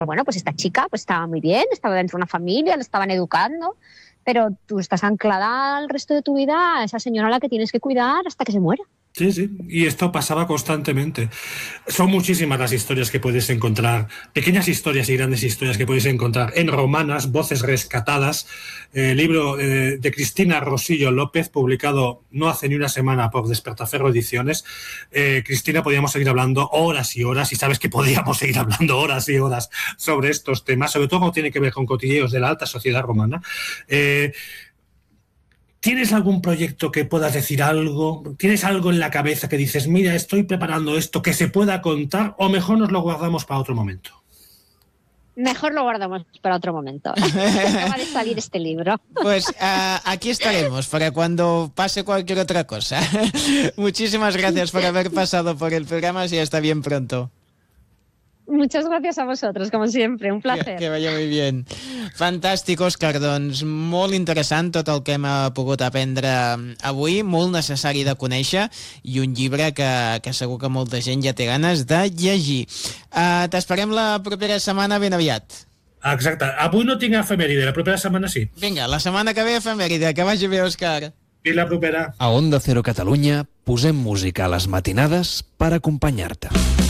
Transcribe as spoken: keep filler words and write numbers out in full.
bueno, pues esta chica pues estaba muy bien, estaba dentro de una familia, la estaban educando, pero tú estás anclada al resto de tu vida a esa señora a la que tienes que cuidar hasta que se muera. Sí, sí, y esto pasaba constantemente. Son muchísimas las historias que puedes encontrar, pequeñas historias y grandes historias que puedes encontrar en Romanas, Voces Rescatadas, eh, libro eh, de Cristina Rosillo López, publicado no hace ni una semana por Despertaferro Ediciones. Eh, Cristina, podríamos seguir hablando horas y horas, y sabes que podríamos seguir hablando horas y horas sobre estos temas, sobre todo cuando tiene que ver con cotilleos de la alta sociedad romana. Eh, ¿Tienes algún proyecto que puedas decir algo? ¿Tienes algo en la cabeza que dices, mira, estoy preparando esto que se pueda contar, o mejor nos lo guardamos para otro momento? Mejor lo guardamos para otro momento. Acaba de salir este libro. Pues uh, aquí estaremos para cuando pase cualquier otra cosa. Muchísimas gracias por haber pasado por el programa y hasta bien pronto. Muchas gracias a vosotros, como siempre, un placer. Que, que vaya muy bien. Fantàstic, Òscar, doncs molt interessant tot el que hem pogut aprendre avui, molt necessari de conèixer i un llibre que, que segur que molta gent ja té ganes de llegir. Uh, T'esperem la propera setmana ben aviat. Exacte. Avui no tinc efemèride, la propera setmana sí. Vinga, la setmana que ve efemèride. Que vagi bé, Òscar. I la propera. A Onda Cero Catalunya posem música a les matinades per acompanyar-te.